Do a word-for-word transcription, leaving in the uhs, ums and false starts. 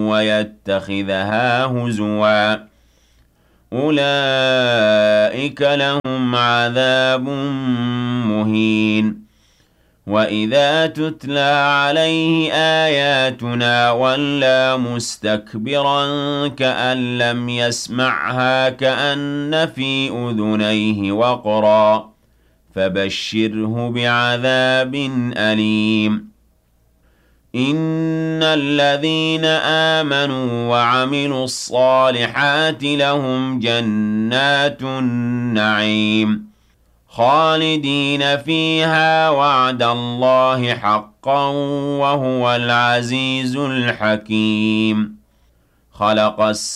ويتخذها هزوا أولئك لهم عذاب مهين وإذا تتلى عليه آياتنا ولى مستكبرا كأن لم يسمعها كأن في أذنيه وقرا فبشره بعذاب أليم إن الذين آمنوا وعملوا الصالحات لهم جنات النعيم خالدين فيها وعد الله حقا وهو العزيز الحكيم خلق